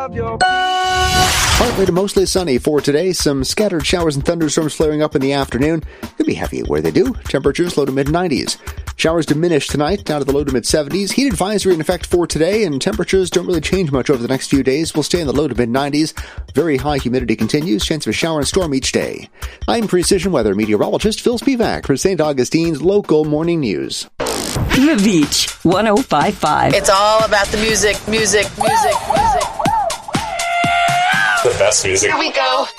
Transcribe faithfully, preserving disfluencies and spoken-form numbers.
Partly to mostly sunny for today. Some scattered showers and thunderstorms flaring up in the afternoon. Could be heavy where they do. Temperatures low to mid nineties. Showers diminish tonight, down to the low to mid seventies. Heat advisory in effect for today, and temperatures don't really change much over the next few days. We'll stay in the low to mid nineties. Very high humidity continues. Chance of a shower and storm each day. I'm Precision Weather meteorologist Phil Spivak for Saint Augustine's local morning news. The Beach, one oh five point five. It's all about the music, music, music, music. The best music. Here we go.